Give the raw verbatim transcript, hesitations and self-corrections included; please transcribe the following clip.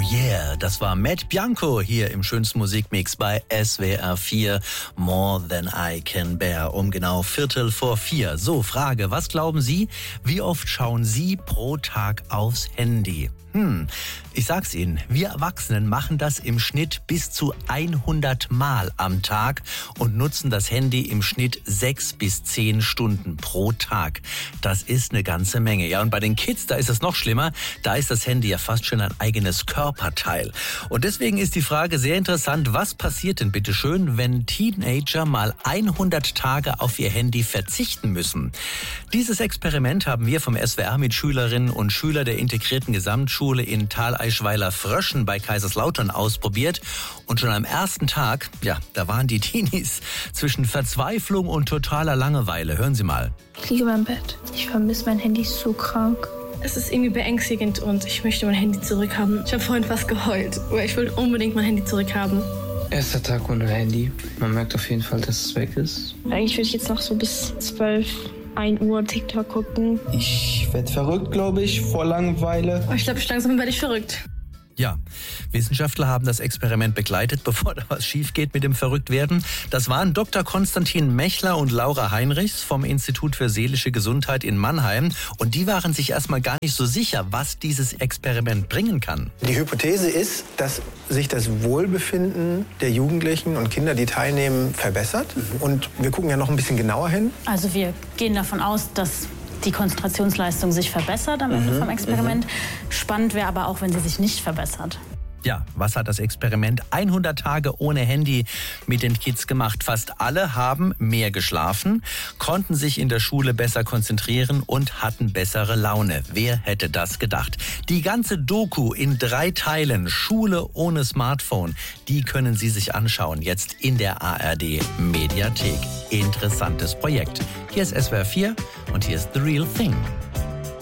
yeah, das war Matt Bianco hier im schönsten Musikmix bei S W R vier. More Than I Can Bear, um genau Viertel vor vier. So, Frage, was glauben Sie, wie oft schauen Sie pro Tag aufs Handy? Hm, ich sag's Ihnen, wir Erwachsenen machen das im Schnitt bis zu hundert Mal am Tag und nutzen das Handy im Schnitt sechs bis zehn Stunden pro Tag. Das ist eine ganze Menge. Ja, und bei den Kids, da ist es noch schlimmer. Da ist das Handy ja fast schon ein eigenes Körperteil. Und deswegen ist die Frage sehr interessant, was passiert denn bitte schön, wenn Teenager mal hundert Tage auf ihr Handy verzichten müssen? Dieses Experiment haben wir vom S W R mit Schülerinnen und Schülern der integrierten Gesamtschule in Thaleischweiler-Fröschen bei Kaiserslautern ausprobiert. Und schon am ersten Tag, ja, da waren die Teenies zwischen Verzweiflung und totaler Langeweile. Hören Sie mal. Ich liege im Bett. Ich vermisse mein Handy, so krank. Es ist irgendwie beängstigend und ich möchte mein Handy zurückhaben. Ich habe vorhin fast geheult, weil ich will unbedingt mein Handy zurückhaben. Erster Tag ohne Handy. Man merkt auf jeden Fall, dass es weg ist. Eigentlich würde ich jetzt noch so bis zwölf, ein Uhr TikTok gucken. Ich werde verrückt, glaube ich, vor Langeweile. Oh, ich glaube, langsam werde ich verrückt. Ja, Wissenschaftler haben das Experiment begleitet, bevor da was schief geht mit dem Verrücktwerden. Das waren Doktor Konstantin Mechler und Laura Heinrichs vom Institut für seelische Gesundheit in Mannheim. Und die waren sich erstmal gar nicht so sicher, was dieses Experiment bringen kann. Die Hypothese ist, dass sich das Wohlbefinden der Jugendlichen und Kinder, die teilnehmen, verbessert. Und wir gucken ja noch ein bisschen genauer hin. Also wir gehen davon aus, dass die Konzentrationsleistung sich verbessert am Ende mhm, vom Experiment. Mhm. Spannend wäre aber auch, wenn sie sich nicht verbessert. Ja, was hat das Experiment hundert Tage ohne Handy mit den Kids gemacht? Fast alle haben mehr geschlafen, konnten sich in der Schule besser konzentrieren und hatten bessere Laune. Wer hätte das gedacht? Die ganze Doku in drei Teilen, Schule ohne Smartphone, die können Sie sich anschauen, jetzt in der A R D Mediathek. Interessantes Projekt. Hier ist S W R vier und hier ist The Real Thing.